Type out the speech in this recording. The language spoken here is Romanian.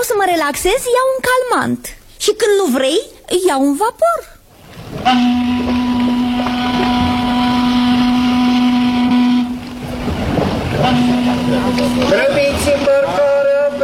să mă relaxez, iau un calmant. Și când nu vrei? Iau un vapor. Grăbiți-vă!